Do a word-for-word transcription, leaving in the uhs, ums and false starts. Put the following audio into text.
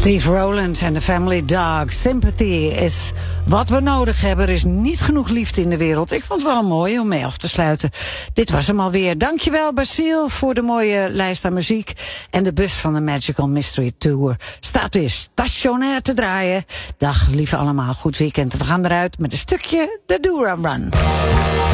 Steve Rowland en de Family Dog. Sympathy is wat we nodig hebben. Er is niet genoeg liefde in de wereld. Ik vond het wel mooi om mee af te sluiten. Dit was hem alweer. Dankjewel, Basiel, voor de mooie lijst aan muziek. En de bus van de Magical Mystery Tour staat weer stationair te draaien. Dag, lieve allemaal. Goed weekend. We gaan eruit met een stukje de Do Run Run.